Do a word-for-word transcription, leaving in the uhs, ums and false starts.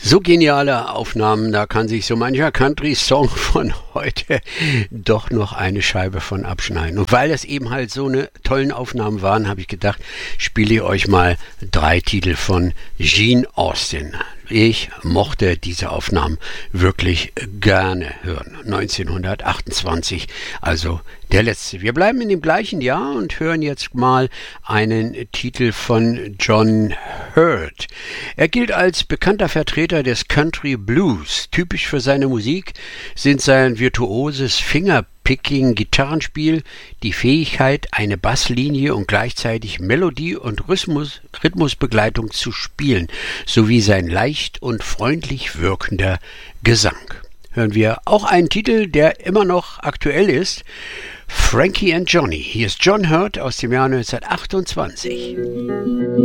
So geniale Aufnahmen, da kann sich so mancher Country-Song von heute doch noch eine Scheibe von abschneiden. Und weil das eben halt so eine tollen Aufnahmen waren, habe ich gedacht, spiele ich euch mal drei Titel von Gene Austin. Ich mochte diese Aufnahmen wirklich gerne hören. neunzehnhundertachtundzwanzig, also der letzte. Wir bleiben in dem gleichen Jahr und hören jetzt mal einen Titel von John Hurt. Er gilt als bekannter Vertreter des Country Blues. Typisch für seine Musik sind sein virtuoses Fingerpicking Gitarrenspiel, die Fähigkeit, eine Basslinie und gleichzeitig Melodie und Rhythmus, Rhythmusbegleitung zu spielen, sowie sein leicht und freundlich wirkender Gesang. Hören wir auch einen Titel, der immer noch aktuell ist, Frankie and Johnny. Hier ist John Hurt aus dem Jahr neunzehnhundertachtundzwanzig.